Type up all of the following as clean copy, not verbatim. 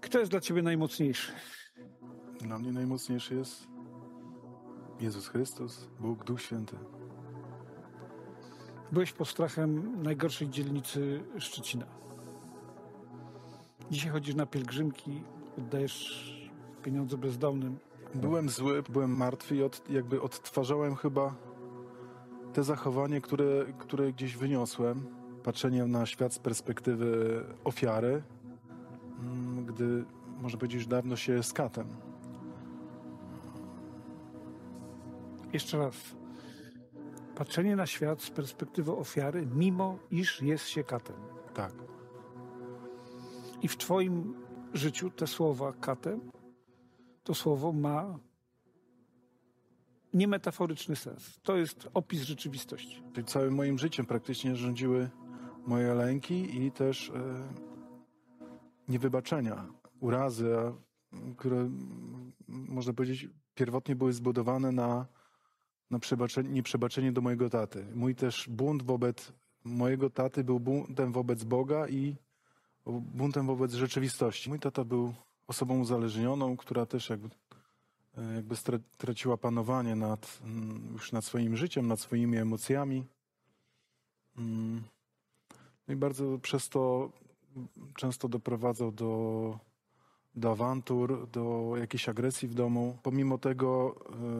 Kto jest dla ciebie najmocniejszy? Dla mnie najmocniejszy jest Jezus Chrystus, Bóg, Duch Święty. Byłeś postrachem najgorszej dzielnicy Szczecina. Dzisiaj chodzisz na pielgrzymki, oddajesz pieniądze bezdomnym. Byłem zły, byłem martwy i odtwarzałem chyba te zachowanie, które gdzieś wyniosłem. Patrzenie na świat z perspektywy ofiary, gdy, można powiedzieć, już dawno się jest katem. Jeszcze raz. Patrzenie na świat z perspektywy ofiary, mimo iż jest się katem. Tak. I w twoim życiu te słowa katem, to słowo ma niemetaforyczny sens. To jest opis rzeczywistości. Czyli całym moim życiem praktycznie rządziły moje lęki i też niewybaczenia, urazy, które, można powiedzieć, pierwotnie były zbudowane na nieprzebaczenie do mojego taty. Mój też bunt wobec mojego taty był buntem wobec Boga i buntem wobec rzeczywistości. Mój tata był osobą uzależnioną, która też jakby straciła panowanie już nad swoim życiem, nad swoimi emocjami. No i bardzo przez to często doprowadzał do awantur, do jakiejś agresji w domu. Pomimo tego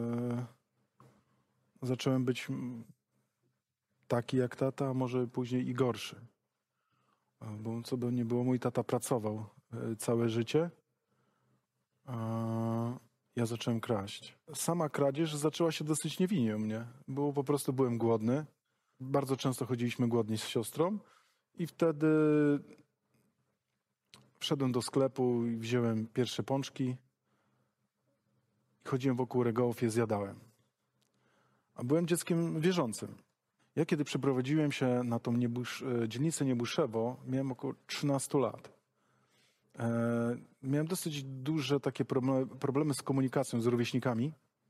zacząłem być taki jak tata, a może później i gorszy. Bo co by nie było, mój tata pracował całe życie, a ja zacząłem kraść. Sama kradzież zaczęła się dosyć niewinnie u mnie. Po prostu byłem głodny. Bardzo często chodziliśmy głodni z siostrą i wtedy wszedłem do sklepu i wziąłem pierwsze pączki i chodziłem wokół regałów i je zjadałem. A byłem dzieckiem wierzącym. Ja kiedy przeprowadziłem się na tą dzielnicę Niebuszewo, miałem około 13 lat. Miałem dosyć duże takie problemy z komunikacją z rówieśnikami.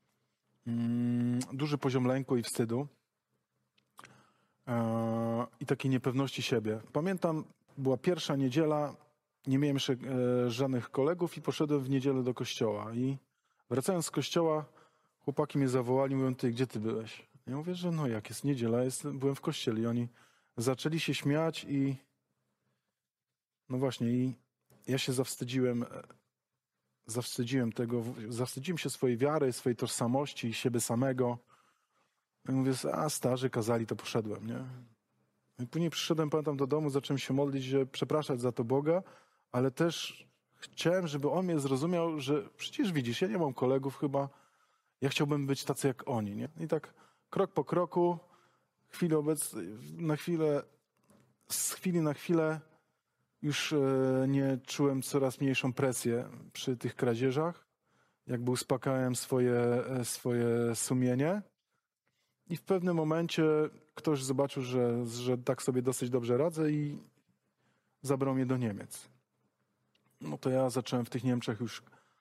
Duży poziom lęku i wstydu. I takiej niepewności siebie. Pamiętam, była pierwsza niedziela, nie miałem jeszcze żadnych kolegów i poszedłem w niedzielę do kościoła. I wracając z kościoła, chłopaki mnie zawołali, mówią: ty, gdzie ty byłeś? Ja mówię, że no jak jest niedziela, byłem w kościele. I oni zaczęli się śmiać i no właśnie, i ja się zawstydziłem tego, zawstydziłem się swojej wiary, swojej tożsamości, siebie samego. I mówię, starzy kazali, to poszedłem, nie? I później przyszedłem, pamiętam, do domu, zacząłem się modlić, że przepraszać za to Boga, ale też chciałem, żeby On mnie zrozumiał, że przecież widzisz, ja nie mam kolegów chyba, ja chciałbym być tacy jak oni, nie? I tak krok po kroku, z chwili na chwilę już nie czułem coraz mniejszą presję przy tych kradzieżach. Jakby uspokajałem swoje sumienie. I w pewnym momencie ktoś zobaczył, że tak sobie dosyć dobrze radzę i zabrał mnie do Niemiec. No to ja zacząłem w tych Niemczech już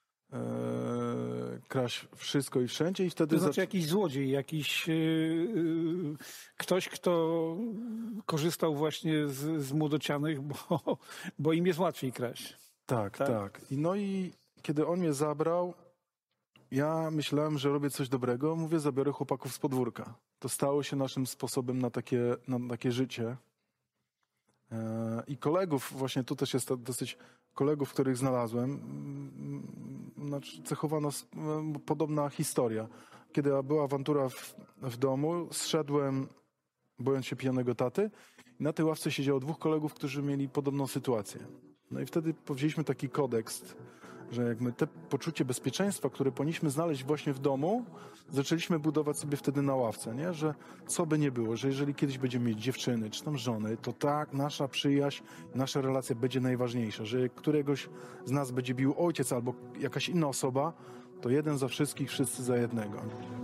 kraść wszystko i wszędzie i wtedy... To znaczy jakiś złodziej, jakiś ktoś, kto korzystał właśnie z młodocianych, bo im jest łatwiej kraść. Tak. No i kiedy on mnie zabrał, ja myślałem, że robię coś dobrego. Mówię, zabiorę chłopaków z podwórka. To stało się naszym sposobem na takie życie. I kolegów, właśnie tu też jest dosyć kolegów, których znalazłem, znaczy cechowana podobna historia. Kiedy była awantura w domu, zszedłem, bojąc się pijanego taty, i na tej ławce siedziało 2 kolegów, którzy mieli podobną sytuację. No i wtedy powzięliśmy taki kodeks, że jakby te poczucie bezpieczeństwa, które powinniśmy znaleźć właśnie w domu, zaczęliśmy budować sobie wtedy na ławce, nie? Że co by nie było, że jeżeli kiedyś będziemy mieć dziewczyny czy tam żony, to tak, nasza przyjaźń, nasza relacja będzie najważniejsza, że jak któregoś z nas będzie bił ojciec albo jakaś inna osoba, to jeden za wszystkich, wszyscy za jednego.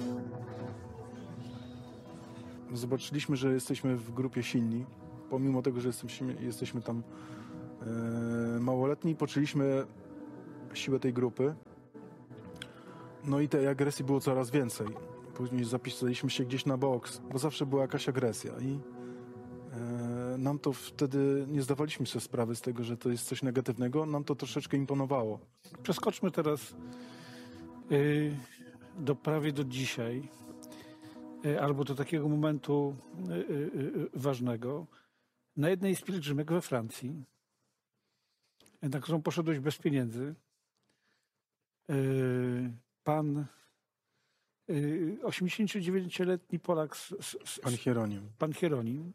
Zobaczyliśmy, że jesteśmy w grupie silni, pomimo tego, że jesteśmy tam małoletni, poczuliśmy siłę tej grupy. No i tej agresji było coraz więcej. Później zapisaliśmy się gdzieś na boks, bo zawsze była jakaś agresja. I nam to wtedy nie zdawaliśmy sobie sprawy z tego, że to jest coś negatywnego. Nam to troszeczkę imponowało. Przeskoczmy teraz prawie do dzisiaj, albo do takiego momentu ważnego. Na jednej z pielgrzymek we Francji, na którą poszedłeś bez pieniędzy, pan 89-letni Polak, Pan Hieronim,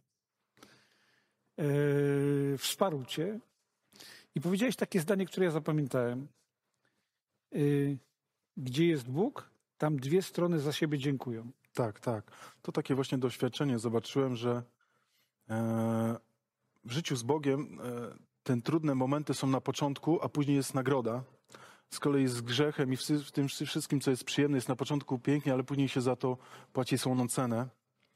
wsparł cię i powiedziałeś takie zdanie, które ja zapamiętałem. Gdzie jest Bóg, tam dwie strony za siebie dziękują. Tak, tak. To takie właśnie doświadczenie. Zobaczyłem, że w życiu z Bogiem te trudne momenty są na początku, a później jest nagroda. Z kolei z grzechem i w tym wszystkim, co jest przyjemne, jest na początku pięknie, ale później się za to płaci słoną cenę.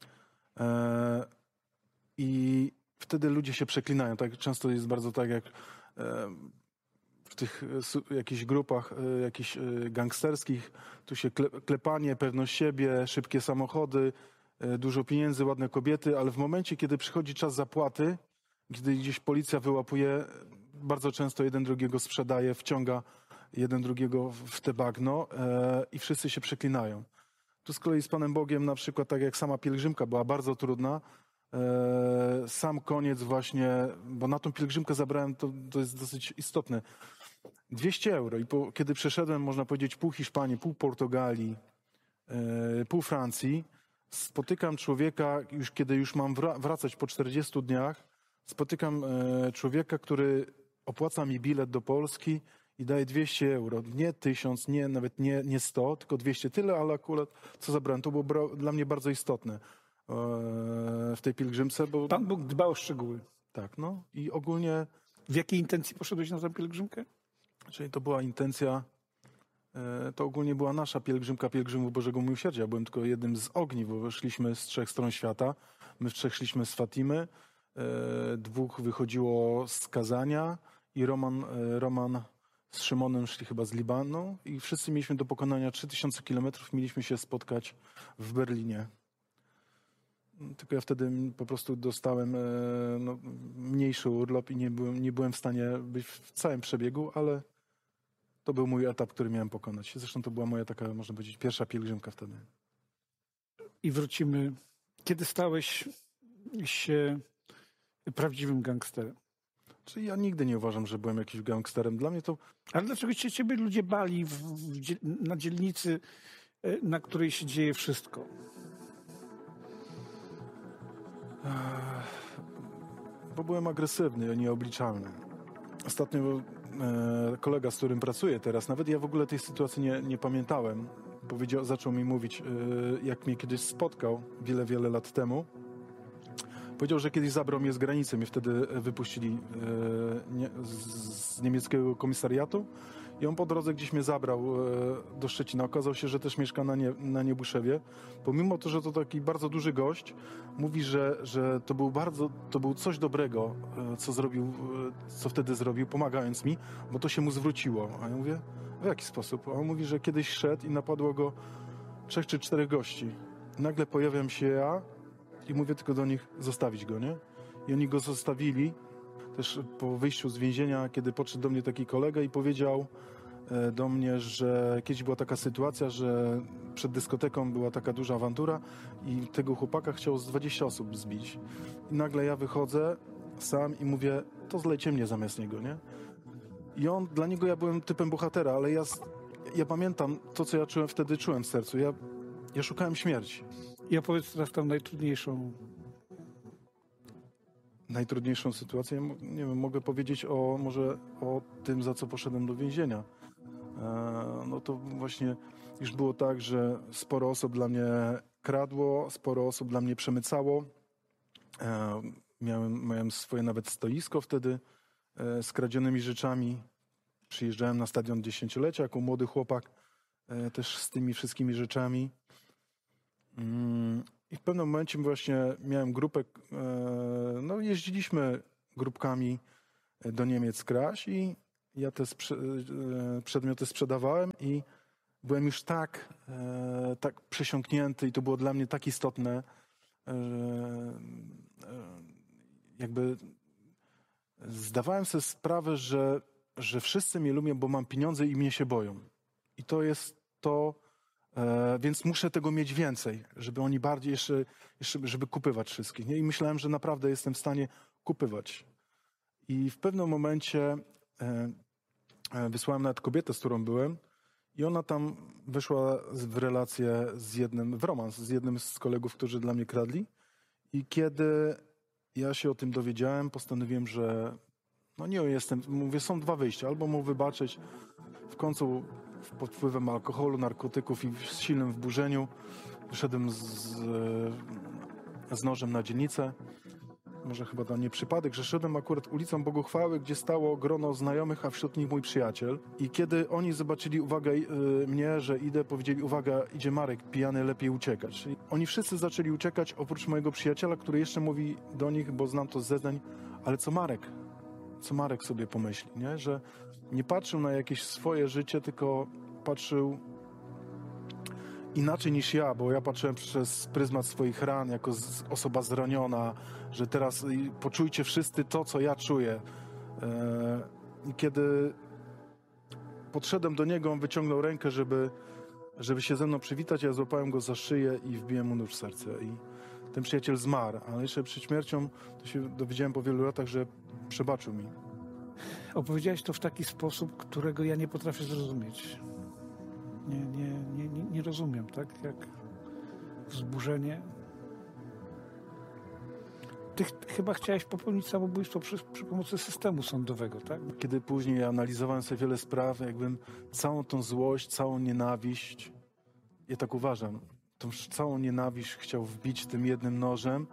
I wtedy ludzie się przeklinają. Tak często jest bardzo tak, jak w tych jakichś grupach jakichś gangsterskich. Tu się klepanie, pewność siebie, szybkie samochody, dużo pieniędzy, ładne kobiety, ale w momencie, kiedy przychodzi czas zapłaty, kiedy gdzieś policja wyłapuje, bardzo często jeden drugiego sprzedaje, wciąga jeden drugiego w te bagno i wszyscy się przeklinają. Tu z kolei z Panem Bogiem na przykład, tak jak sama pielgrzymka była bardzo trudna, sam koniec właśnie, bo na tą pielgrzymkę zabrałem, to jest dosyć istotne, 200 euro i kiedy przeszedłem, można powiedzieć, pół Hiszpanii, pół Portugalii, pół Francji, spotykam człowieka, kiedy już mam wracać po 40 dniach, spotykam człowieka, który opłaca mi bilet do Polski i daje 200 euro. Nie 1000, nawet nie 100, tylko 200. Tyle, ale akurat co zabrałem, to było dla mnie bardzo istotne w tej pielgrzymce. Bo Pan Bóg dba o szczegóły. Tak, no i ogólnie... W jakiej intencji poszedłeś na tę pielgrzymkę? Czyli to była intencja, to ogólnie była nasza pielgrzymka Pielgrzymów Bożego Miłosierdzia. Byłem tylko jednym z ogni, bo szliśmy z 3 stron świata. My w 3 szliśmy z Fatimy, 2 wychodziło z Kazania i Roman z Szymonem szli chyba z Libanu i wszyscy mieliśmy do pokonania 3000 kilometrów, mieliśmy się spotkać w Berlinie. Tylko ja wtedy po prostu dostałem mniejszy urlop i nie byłem w stanie być w całym przebiegu, ale to był mój etap, który miałem pokonać. Zresztą to była moja taka, można powiedzieć, pierwsza pielgrzymka wtedy. I wrócimy. Kiedy stałeś się prawdziwym gangsterem? Czyli ja nigdy nie uważam, że byłem jakimś gangsterem. Dla mnie to... Ale dlaczego się ciebie ludzie bali na dzielnicy, na której się dzieje wszystko? Bo byłem agresywny, a nieobliczalny. Ostatnio kolega, z którym pracuję teraz, nawet ja w ogóle tej sytuacji nie pamiętałem. Zaczął mi mówić, jak mnie kiedyś spotkał wiele lat temu. Powiedział, że kiedyś zabrał mnie z granicy. Mnie wtedy wypuścili z niemieckiego komisariatu i on po drodze gdzieś mnie zabrał do Szczecina. Okazało się, że też mieszka na Niebuszewie. Pomimo to, że to taki bardzo duży gość, mówi, że to był coś dobrego, co wtedy zrobił, pomagając mi, bo to się mu zwróciło. A ja mówię, w jaki sposób? A on mówi, że kiedyś szedł i napadło go 3 czy 4 gości. Nagle pojawiam się ja i mówię tylko do nich, zostawić go, nie? I oni go zostawili. Też po wyjściu z więzienia, kiedy podszedł do mnie taki kolega i powiedział do mnie, że kiedyś była taka sytuacja, że przed dyskoteką była taka duża awantura i tego chłopaka chciał z 20 osób zbić. I nagle ja wychodzę sam i mówię, to zlejcie mnie zamiast niego, nie? I dla niego ja byłem typem bohatera, ale ja pamiętam to, co ja wtedy czułem w sercu. Ja szukałem śmierci. I opowiedz teraz tam Najtrudniejszą sytuację, nie wiem, mogę powiedzieć może o tym, za co poszedłem do więzienia. No to właśnie już było tak, że sporo osób dla mnie kradło, sporo osób dla mnie przemycało. Miałem swoje nawet stoisko wtedy z kradzionymi rzeczami. Przyjeżdżałem na stadion 10-lecia jako młody chłopak też z tymi wszystkimi rzeczami. I w pewnym momencie właśnie miałem grupę, jeździliśmy grupkami do Niemiec kraść i ja te przedmioty sprzedawałem i byłem już tak przesiąknięty i to było dla mnie tak istotne. jakby zdawałem sobie sprawę, że wszyscy mnie lubią, bo mam pieniądze i mnie się boją. I to jest to, więc muszę tego mieć więcej, żeby oni bardziej jeszcze żeby kupywać wszystkich. Nie? I myślałem, że naprawdę jestem w stanie kupywać. I w pewnym momencie wysłałem nawet kobietę, z którą byłem, i ona tam weszła w relację w romans z jednym z kolegów, którzy dla mnie kradli. I kiedy ja się o tym dowiedziałem, postanowiłem, że no nie jestem, mówię, są dwa wyjścia. Albo mu wybaczyć, w końcu pod wpływem alkoholu, narkotyków i w silnym wburzeniu wyszedłem z nożem na dzielnicę. Może chyba to nie przypadek, że szedłem akurat ulicą Boguchwały, gdzie stało grono znajomych, a wśród nich mój przyjaciel. I kiedy oni zobaczyli, uwaga, mnie, że idę, powiedzieli, uwaga, idzie Marek, pijany, lepiej uciekać. I oni wszyscy zaczęli uciekać, oprócz mojego przyjaciela, który jeszcze mówi do nich, bo znam to z zeznań, ale co Marek? Co Marek sobie pomyśli, nie? Że nie patrzył na jakieś swoje życie, tylko patrzył inaczej niż ja, bo ja patrzyłem przez pryzmat swoich ran, jako osoba zraniona, że teraz poczujcie wszyscy to, co ja czuję. I kiedy podszedłem do niego, on wyciągnął rękę, żeby się ze mną przywitać, ja złapałem go za szyję i wbiłem mu nóż w serce. I ten przyjaciel zmarł, ale jeszcze przed śmiercią to się dowiedziałem po wielu latach, że przebaczył mi. Opowiedziałeś to w taki sposób, którego ja nie potrafię zrozumieć. Nie rozumiem, tak? Jak wzburzenie. Ty chyba chciałeś popełnić samobójstwo przy pomocy systemu sądowego, tak? Kiedy później analizowałem sobie wiele spraw, jakbym całą tą złość, całą nienawiść, ja tak uważam, tą całą nienawiść chciał wbić tym jednym nożem.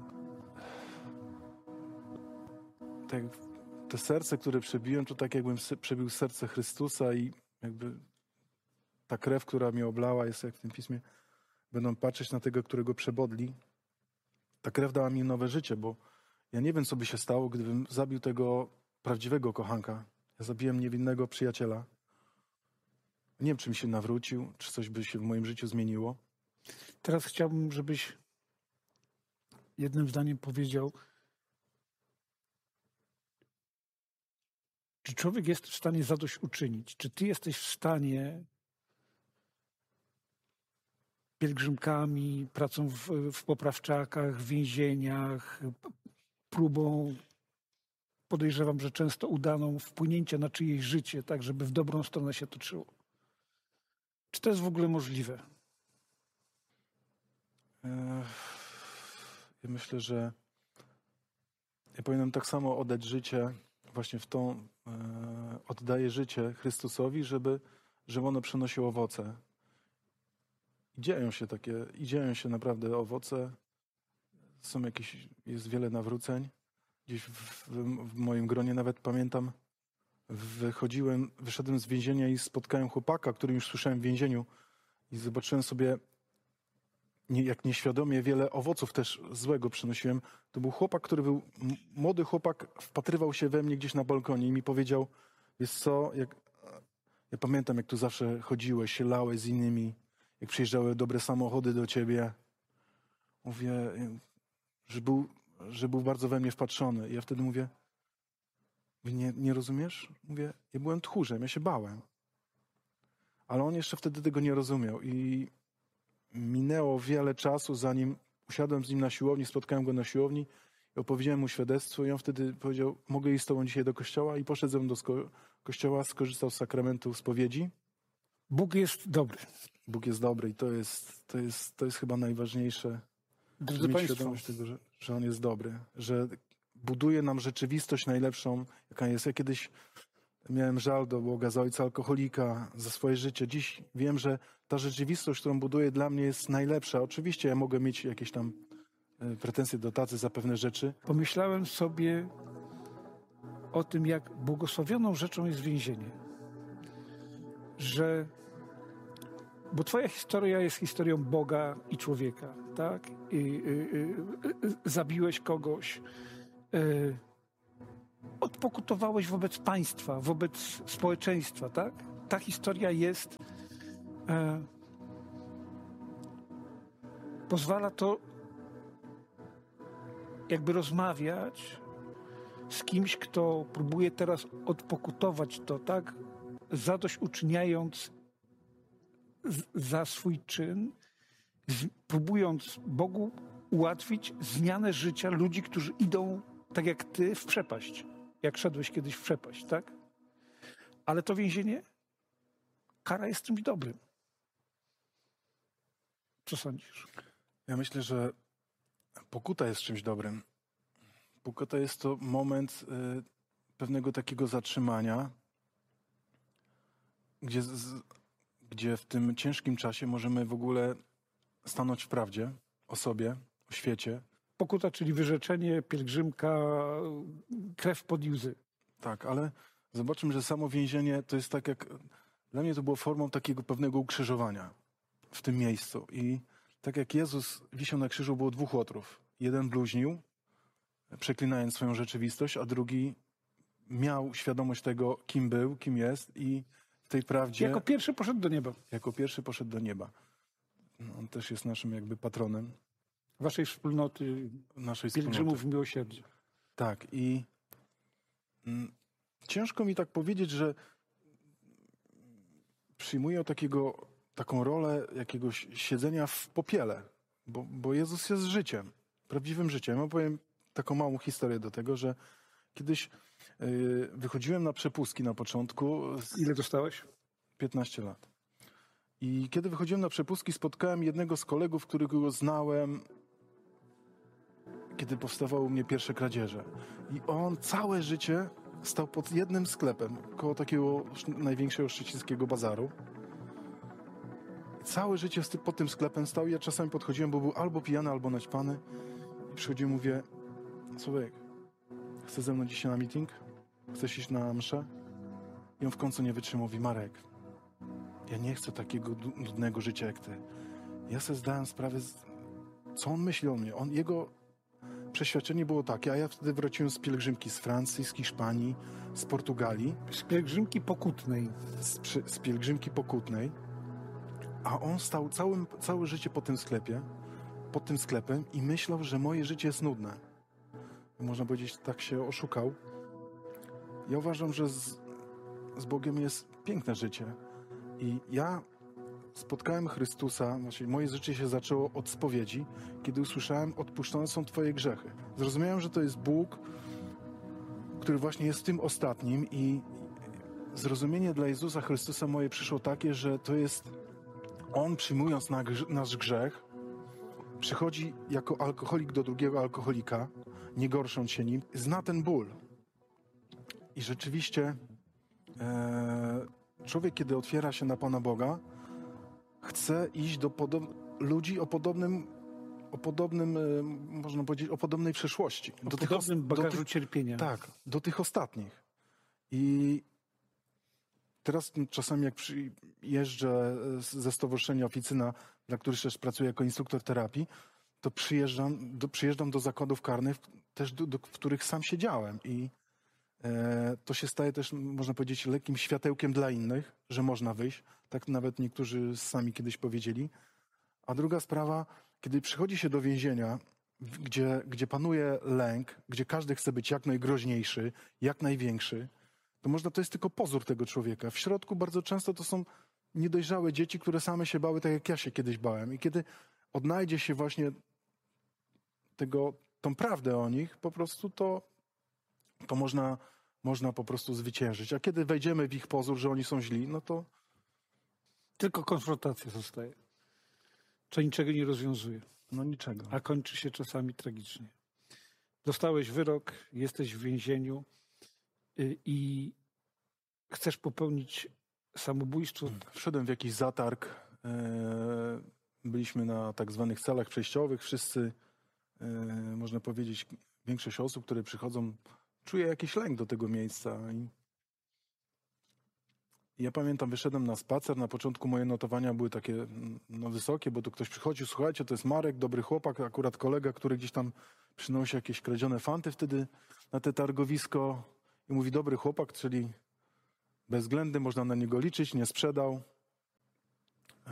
Tak, to serce, które przebiłem, to tak jakbym przebił serce Chrystusa i jakby ta krew, która mnie oblała, jest jak w tym pismie, będą patrzeć na tego, którego przebodli. Ta krew dała mi nowe życie, bo ja nie wiem, co by się stało, gdybym zabił tego prawdziwego kochanka. Ja zabiłem niewinnego przyjaciela. Nie wiem, czy mi się nawrócił, czy coś by się w moim życiu zmieniło. Teraz chciałbym, żebyś jednym zdaniem powiedział, czy człowiek jest w stanie zadośćuczynić? Czy ty jesteś w stanie pielgrzymkami, pracą w poprawczakach, w więzieniach, próbą, podejrzewam, że często udaną, wpłynięcia na czyjeś życie, tak żeby w dobrą stronę się toczyło? Czy to jest w ogóle możliwe? Ja myślę, że ja powinienem tak samo oddać życie, właśnie w tą oddaję życie Chrystusowi, żeby ono przynosiło owoce. I dzieją się naprawdę owoce. Jest wiele nawróceń. Gdzieś w moim gronie nawet pamiętam, wyszedłem z więzienia i spotkałem chłopaka, którym już słyszałem w więzieniu i zobaczyłem sobie, jak nieświadomie wiele owoców też złego przynosiłem. To był chłopak, który był, młody chłopak, wpatrywał się we mnie gdzieś na balkonie i mi powiedział, wiesz co, ja pamiętam, jak tu zawsze chodziłeś, się lałeś z innymi, jak przyjeżdżały dobre samochody do ciebie. Mówię, że był bardzo we mnie wpatrzony. I ja wtedy mówię, nie rozumiesz? Mówię, ja byłem tchórzem, ja się bałem. Ale on jeszcze wtedy tego nie rozumiał. I minęło wiele czasu, zanim usiadłem z nim na siłowni, spotkałem go na siłowni i opowiedziałem mu świadectwo i on wtedy powiedział, mogę iść z tobą dzisiaj do kościoła? I poszedł ze mną do kościoła, skorzystał z sakramentu spowiedzi. Bóg jest dobry. Bóg jest dobry i to jest chyba najważniejsze. Drodzy mieć Państwo, świadomość tego, że On jest dobry, że buduje nam rzeczywistość najlepszą, jaka jest. Ja kiedyś miałem żal do Boga za ojca alkoholika, za swoje życie. Dziś wiem, że ta rzeczywistość, którą buduje dla mnie, jest najlepsza. Oczywiście ja mogę mieć jakieś tam pretensje do tacy za pewne rzeczy. pomyślałem sobie o tym, jak błogosławioną rzeczą jest więzienie. Bo twoja historia jest historią Boga i człowieka, tak? Zabiłeś kogoś, odpokutowałeś wobec państwa, wobec społeczeństwa, tak? Ta historia jest... pozwala to jakby rozmawiać z kimś, kto próbuje teraz odpokutować to, tak? Zadośćuczyniając za swój czyn, próbując Bogu ułatwić zmianę życia ludzi, którzy idą, tak jak ty, w przepaść. Jak szedłeś kiedyś w przepaść, tak? Ale to więzienie, kara jest czymś dobrym. Co sądzisz? Ja myślę, że pokuta jest czymś dobrym. Pokuta jest to moment pewnego takiego zatrzymania, gdzie w tym ciężkim czasie możemy w ogóle stanąć w prawdzie o sobie, o świecie. Pokuta, czyli wyrzeczenie, pielgrzymka, krew pod łzy. Tak, ale zobaczymy, że samo więzienie to jest tak jak... Dla mnie to było formą takiego pewnego ukrzyżowania w tym miejscu. I tak jak Jezus wisiał na krzyżu, było dwóch łotrów. Jeden bluźnił, przeklinając swoją rzeczywistość, a drugi miał świadomość tego, kim był, kim jest i w tej prawdzie... Jako pierwszy poszedł do nieba. Jako pierwszy poszedł do nieba. On też jest naszym jakby patronem. Waszej wspólnoty, Naszej pielgrzymów w miłosierdziu. Tak i ciężko mi tak powiedzieć, że przyjmuję taką rolę jakiegoś siedzenia w popiele, bo Jezus jest życiem, prawdziwym życiem. Ja powiem taką małą historię do tego, że kiedyś wychodziłem na przepustki na początku. Ile dostałeś? 15 lat. I kiedy wychodziłem na przepustki, spotkałem jednego z kolegów, którego znałem, kiedy powstawały u mnie pierwsze kradzieże. I on całe życie stał pod jednym sklepem, koło takiego największego szczecińskiego bazaru. Całe życie pod tym sklepem stał i ja czasami podchodziłem, bo był albo pijany, albo naćpany. I przychodziłem i mówię, Sławek, chcesz ze mną dzisiaj na meeting? Chcesz iść na mszę? I on w końcu nie wytrzymał, mówi, Marek, ja nie chcę takiego nudnego życia jak ty. Ja sobie zdałem sprawę, co on myśli o mnie. Jego przeświadczenie było takie, a ja wtedy wróciłem z pielgrzymki z Francji, z Hiszpanii, z Portugalii. Z pielgrzymki pokutnej. Z pielgrzymki pokutnej. A on stał całe życie pod tym sklepem i myślał, że moje życie jest nudne. Można powiedzieć, tak się oszukał. Ja uważam, że z Bogiem jest piękne życie. I ja spotkałem Chrystusa, znaczy moje życie się zaczęło od spowiedzi, kiedy usłyszałem, odpuszczone są twoje grzechy. Zrozumiałem, że to jest Bóg, który właśnie jest tym ostatnim i zrozumienie dla Jezusa Chrystusa moje przyszło takie, że to jest On, przyjmując nasz grzech, przychodzi jako alkoholik do drugiego alkoholika, nie gorsząc się nim, zna ten ból. I rzeczywiście człowiek, kiedy otwiera się na Pana Boga, chce iść do ludzi o podobnym, można powiedzieć, o podobnej przeszłości. O podobnym bagażu cierpienia. Tak, do tych ostatnich. I teraz czasami jak jeżdżę ze Stowarzyszenia Oficyna, dla których też pracuję jako instruktor terapii, to przyjeżdżam do zakładów karnych, też w których sam siedziałem. I to się staje też, można powiedzieć, lekkim światełkiem dla innych, że można wyjść. Tak nawet niektórzy sami kiedyś powiedzieli. A druga sprawa, kiedy przychodzi się do więzienia, gdzie panuje lęk, gdzie każdy chce być jak najgroźniejszy, jak największy, to jest tylko pozór tego człowieka. W środku bardzo często to są niedojrzałe dzieci, które same się bały, tak jak ja się kiedyś bałem. I kiedy odnajdzie się właśnie tą prawdę o nich, po prostu to można po prostu zwyciężyć. A kiedy wejdziemy w ich pozór, że oni są źli, no to... Tylko konfrontacja zostaje. Co niczego nie rozwiązuje. No niczego. A kończy się czasami tragicznie. Dostałeś wyrok, jesteś w więzieniu i chcesz popełnić samobójstwo. Wszedłem w jakiś zatarg. Byliśmy na tak zwanych celach przejściowych. Wszyscy, można powiedzieć, większość osób, które przychodzą, czuje jakiś lęk do tego miejsca. I ja pamiętam, wyszedłem na spacer. Na początku moje notowania były takie wysokie, bo tu ktoś przychodził, słuchajcie, to jest Marek, dobry chłopak, akurat kolega, który gdzieś tam przynosi jakieś kradzione fanty wtedy na te targowisko i mówi, dobry chłopak, czyli bezwzględny, można na niego liczyć, nie sprzedał.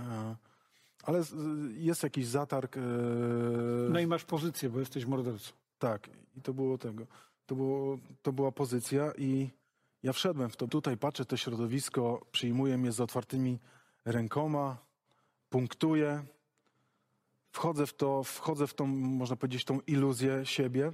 Ale jest jakiś zatarg. No i masz pozycję, bo jesteś mordercą. Tak, i to było tego. To była pozycja i ja wszedłem w to. Tutaj patrzę, to środowisko przyjmuje mnie z otwartymi rękoma, punktuje. Wchodzę w tą, można powiedzieć, tą iluzję siebie.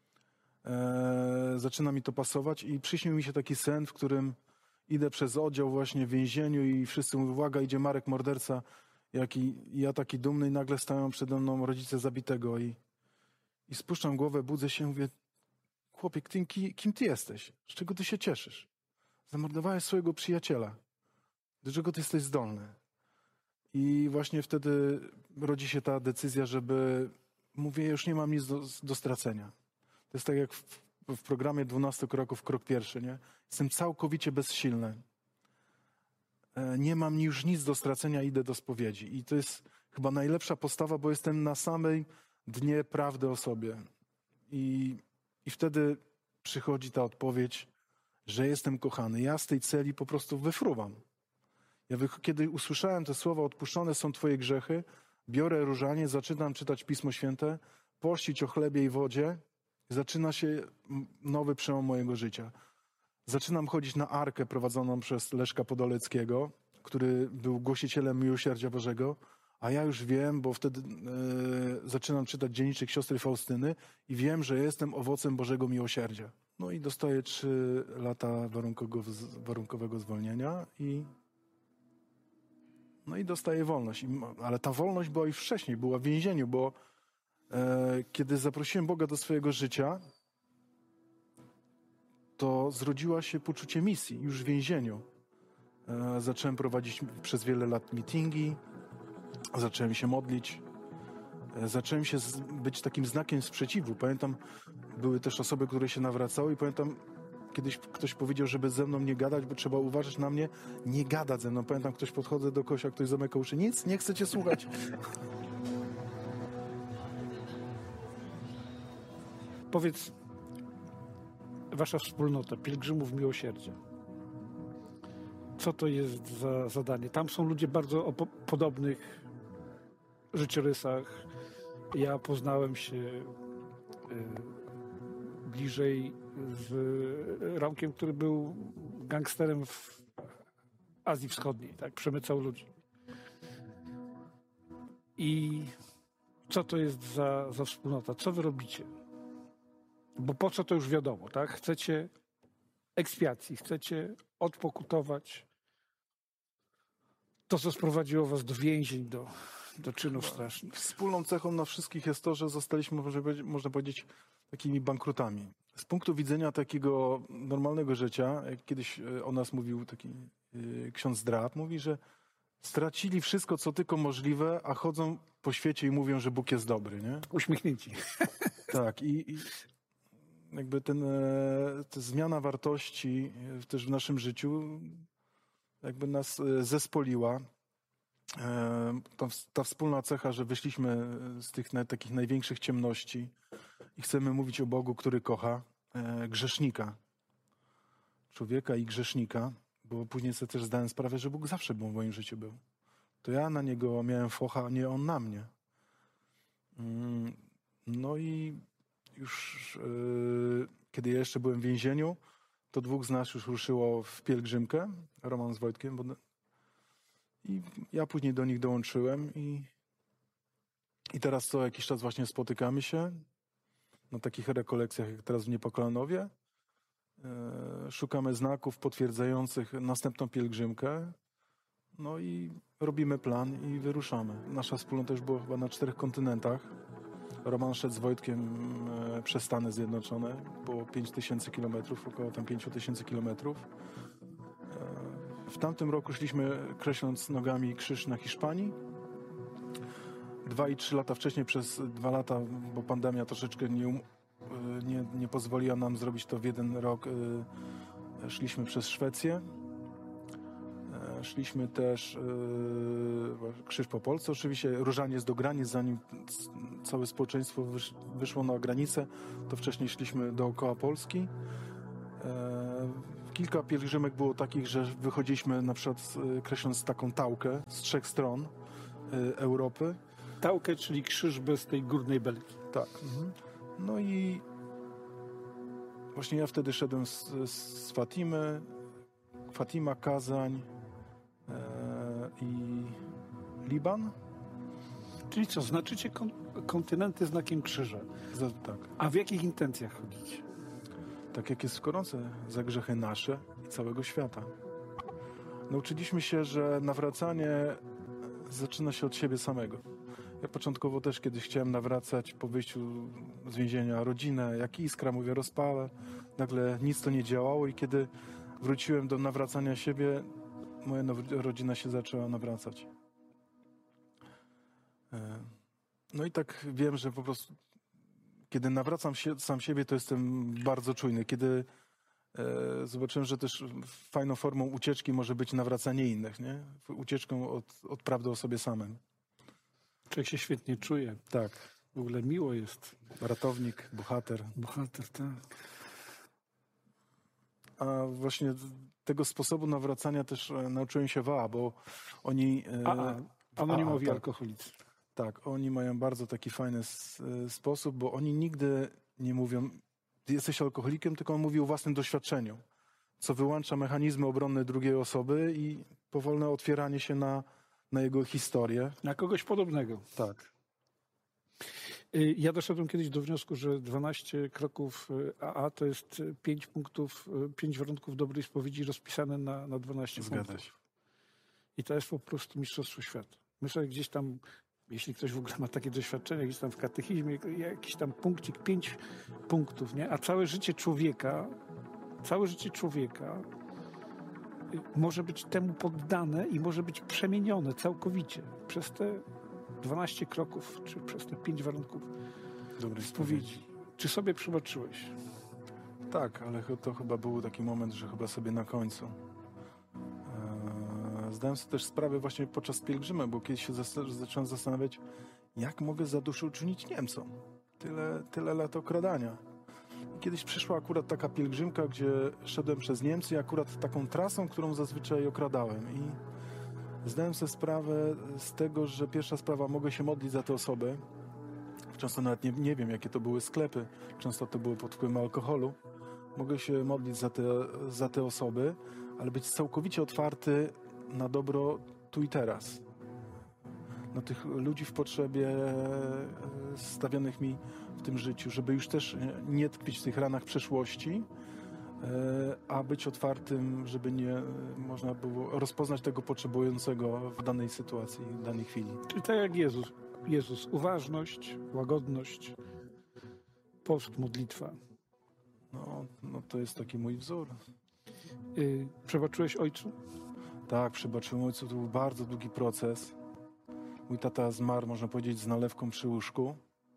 Zaczyna mi to pasować i przyśnił mi się taki sen, w którym idę przez oddział właśnie w więzieniu i wszyscy mówią, uwaga, idzie Marek morderca. Ja taki dumny i nagle stają przede mną rodzice zabitego i spuszczam głowę, budzę się i mówię, chłopie, kim ty jesteś? Z czego ty się cieszysz? Zamordowałeś swojego przyjaciela. Do czego ty jesteś zdolny? I właśnie wtedy rodzi się ta decyzja, żeby, mówię, już nie mam nic do stracenia. To jest tak jak w programie 12 kroków, krok pierwszy, nie? Jestem całkowicie bezsilny. Nie mam już nic do stracenia, idę do spowiedzi. I to jest chyba najlepsza postawa, bo jestem na samej dnie prawdy o sobie. I wtedy przychodzi ta odpowiedź, że jestem kochany. Ja z tej celi po prostu wyfruwam. Kiedy usłyszałem te słowa, odpuszczone są twoje grzechy, biorę różaniec, zaczynam czytać Pismo Święte, pościć o chlebie i wodzie, zaczyna się nowy przełom mojego życia. Zaczynam chodzić na arkę prowadzoną przez Leszka Podoleckiego, który był głosicielem miłosierdzia Bożego, a ja już wiem, bo wtedy zaczynam czytać dzienniczek siostry Faustyny i wiem, że jestem owocem Bożego miłosierdzia. No i dostaję 3 lata warunkowego zwolnienia i dostaję wolność. Ale ta wolność była już wcześniej, była w więzieniu, bo kiedy zaprosiłem Boga do swojego życia, to zrodziło się poczucie misji już w więzieniu. Zacząłem prowadzić przez wiele lat meetingi, zacząłem się modlić, zacząłem się być takim znakiem sprzeciwu. Pamiętam, były też osoby, które się nawracały i pamiętam, kiedyś ktoś powiedział, żeby ze mną nie gadać, bo trzeba uważać na mnie, nie gadać ze mną. Pamiętam, ktoś podchodzę do kogoś, a ktoś zamyka uszy, nic, nie chcę cię słuchać. Powiedz, wasza wspólnota, pielgrzymów miłosierdzia. Co to jest za zadanie? Tam są ludzie bardzo o podobnych życiorysach. Ja poznałem się bliżej z Romkiem, który był gangsterem w Azji Wschodniej, tak? Przemycał ludzi. I co to jest za wspólnota? Co wy robicie? Bo po co to już wiadomo, tak? Chcecie ekspiacji, chcecie odpokutować to, co sprowadziło was do więzień, do czynów strasznych. Wspólną cechą na wszystkich jest to, że zostaliśmy, można powiedzieć, takimi bankrutami. Z punktu widzenia takiego normalnego życia, jak kiedyś o nas mówił taki ksiądz Drab, mówi, że stracili wszystko, co tylko możliwe, a chodzą po świecie i mówią, że Bóg jest dobry, nie? Uśmiechnięci. Tak, i jakby ta zmiana wartości też w naszym życiu jakby nas zespoliła. Ta wspólna cecha, że wyszliśmy z tych takich największych ciemności i chcemy mówić o Bogu, który kocha grzesznika, człowieka i grzesznika, bo później sobie też zdałem sprawę, że Bóg zawsze był w moim życiu był. To ja na Niego miałem focha, a nie On na mnie. No i już kiedy ja jeszcze byłem w więzieniu, to 2 z nas już ruszyło w pielgrzymkę, Roman z Wojtkiem, i ja później do nich dołączyłem i teraz co jakiś czas właśnie spotykamy się na takich rekolekcjach jak teraz w Niepokalanowie. Szukamy znaków potwierdzających następną pielgrzymkę. No i robimy plan i wyruszamy. Nasza wspólnota już była chyba na 4 kontynentach. Roman szedł z Wojtkiem przez Stany Zjednoczone. Było 5000 kilometrów, około tam 5000 kilometrów. W tamtym roku szliśmy kreśląc nogami krzyż na Hiszpanii. 2 i 3 lata wcześniej, przez 2 lata, bo pandemia troszeczkę nie pozwoliła nam zrobić to w 1 rok, szliśmy przez Szwecję. Szliśmy też krzyż po Polsce. Oczywiście różaniec do granic, zanim całe społeczeństwo wyszło na granicę, to wcześniej szliśmy dookoła Polski. Kilka pielgrzymek było takich, że wychodziliśmy na przykład kreśląc taką tałkę z 3 stron Europy. Tałkę, czyli krzyż bez tej górnej belki. Tak. No i właśnie ja wtedy szedłem z Fatimy, Fatima, Kazań i Liban. Czyli co, znaczycie kontynenty znakiem krzyża. Tak. A w jakich intencjach chodzicie? Tak jak jest w koronce, za grzechy nasze i całego świata. Nauczyliśmy się, że nawracanie zaczyna się od siebie samego. Ja początkowo też kiedyś chciałem nawracać po wyjściu z więzienia rodzinę, jak iskra, mówię, rozpalę. Nagle nic to nie działało i kiedy wróciłem do nawracania siebie, moja rodzina się zaczęła nawracać. No i tak wiem, że po prostu kiedy nawracam sam siebie, to jestem bardzo czujny. Kiedy zobaczyłem, że też fajną formą ucieczki może być nawracanie innych, nie? Ucieczką od prawdy o sobie samym. Człowiek się świetnie czuje. Tak. W ogóle miło jest. Ratownik, bohater. Bohater, tak. A właśnie tego sposobu nawracania też nauczyłem się w AA, bo oni... Anonimowi tak. alkoholicy. Tak, oni mają bardzo taki fajny sposób, bo oni nigdy nie mówią, ty jesteś alkoholikiem, tylko on mówi o własnym doświadczeniu, co wyłącza mechanizmy obronne drugiej osoby i powolne otwieranie się na jego historię. Na kogoś podobnego. Tak. Ja doszedłem kiedyś do wniosku, że 12 kroków AA to jest 5 punktów, 5 warunków dobrej spowiedzi rozpisane na 12 Zgadza punktów. się. I to jest po prostu mistrzostwo świata. Myślę, że gdzieś tam, jeśli ktoś w ogóle ma takie doświadczenie, gdzieś tam w katechizmie, jakiś tam punkcik, 5 punktów, nie? A całe życie człowieka może być temu poddane i może być przemienione całkowicie przez te 12 kroków, czy przez te 5 warunków Dobrej spowiedzi. Czy sobie przebaczyłeś? Tak, ale to chyba był taki moment, że chyba sobie na końcu. Zdałem sobie też sprawę właśnie podczas pielgrzyma, bo kiedyś się zacząłem zastanawiać, jak mogę zadośćuczynić Niemcom. Tyle lat okradania. I kiedyś przyszła akurat taka pielgrzymka, gdzie szedłem przez Niemcy i akurat taką trasą, którą zazwyczaj okradałem. I zdałem sobie sprawę z tego, że pierwsza sprawa, mogę się modlić za te osoby. Często nawet nie wiem, jakie to były sklepy. Często to były pod wpływem alkoholu. Mogę się modlić za te osoby, ale być całkowicie otwarty na dobro tu i teraz. Na tych ludzi w potrzebie stawionych mi w tym życiu, żeby już też nie tkwić w tych ranach przeszłości, a być otwartym, żeby nie można było rozpoznać tego potrzebującego w danej sytuacji, w danej chwili. Czyli tak jak Jezus, uważność, łagodność, post, modlitwa. No to jest taki mój wzór. Przebaczyłeś ojcu? Tak, przebaczyłem ojcu, to był bardzo długi proces. Mój tata zmarł, można powiedzieć, z nalewką przy łóżku.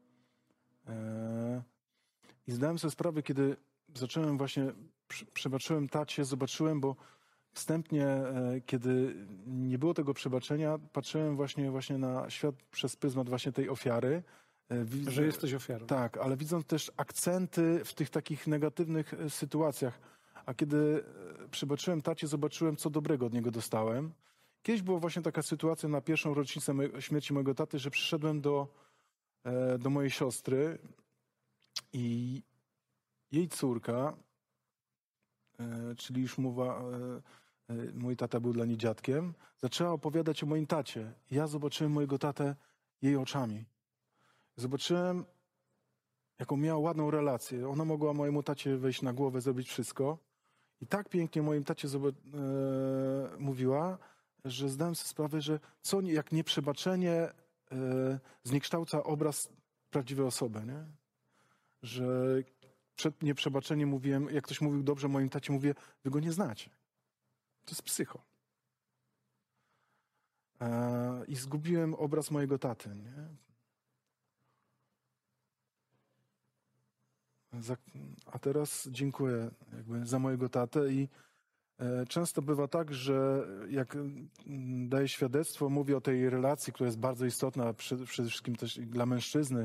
I zdałem sobie sprawę, kiedy zacząłem właśnie, przebaczyłem tacie, zobaczyłem, bo wstępnie, kiedy nie było tego przebaczenia, patrzyłem właśnie na świat przez pryzmat właśnie tej ofiary. Że jesteś ofiarą. Tak, ale widząc też akcenty w tych takich negatywnych sytuacjach. A kiedy przebaczyłem tacie, zobaczyłem, co dobrego od niego dostałem. Kiedyś była właśnie taka sytuacja na pierwszą rocznicę śmierci mojego taty, że przyszedłem do mojej siostry i jej córka, czyli już mój tata był dla niej dziadkiem, zaczęła opowiadać o moim tacie. Ja zobaczyłem mojego tatę jej oczami. Zobaczyłem, jaką miała ładną relację. Ona mogła mojemu tacie wejść na głowę, zrobić wszystko. I tak pięknie moim tacie mówiła, że zdałem sobie sprawę, że co jak nieprzebaczenie zniekształca obraz prawdziwej osoby, nie? Że przed nieprzebaczeniem mówiłem, jak ktoś mówił dobrze moim tacie, mówię, wy go nie znacie. To jest psycho. I zgubiłem obraz mojego taty, nie? A teraz dziękuję za mojego tatę i często bywa tak, że jak daję świadectwo, mówię o tej relacji, która jest bardzo istotna, przede wszystkim też dla mężczyzny.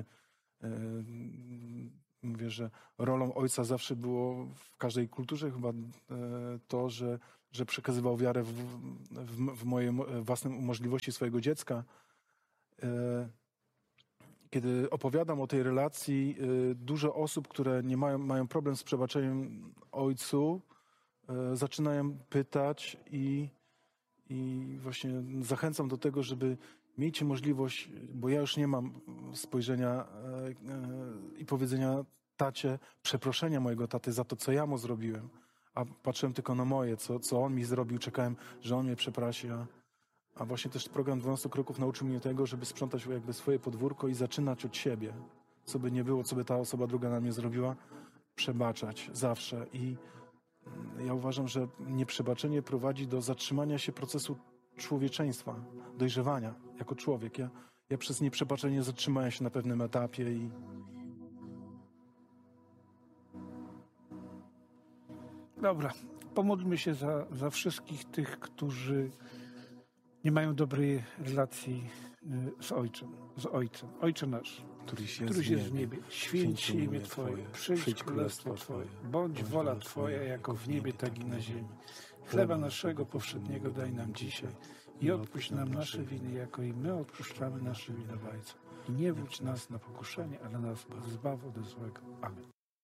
Mówię, że rolą ojca zawsze było w każdej kulturze chyba to, że przekazywał wiarę w moje własne możliwości swojego dziecka. kiedy opowiadam o tej relacji, dużo osób, które nie mają problem z przebaczeniem ojcu, zaczynają pytać i właśnie zachęcam do tego, żeby miejcie możliwość, bo ja już nie mam spojrzenia i powiedzenia tacie, przeproszenia mojego taty za to, co ja mu zrobiłem, a patrzyłem tylko na moje, co on mi zrobił, czekałem, że on mnie przeprosi, a właśnie też program 12 kroków nauczył mnie tego, żeby sprzątać jakby swoje podwórko i zaczynać od siebie. Co by nie było, co by ta osoba druga na mnie zrobiła, przebaczać zawsze. I ja uważam, że nieprzebaczenie prowadzi do zatrzymania się procesu człowieczeństwa, dojrzewania jako człowiek. Ja przez nieprzebaczenie zatrzymałem się na pewnym etapie i Dobra, pomódlmy się za wszystkich tych, którzy nie mają dobrej relacji z Ojcem. Ojcze nasz, któryś jest w niebie, święć się imię Twoje, przyjdź królestwo Twoje, bądź wola Twoja jako w niebie, tak i na ziemi. Chleba naszego powszedniego daj nam dzisiaj i odpuść nam nasze winy, jako i my odpuszczamy naszym winowajcom. I nie wódź nas na pokuszenie, ale nas zbaw od złego. Amen.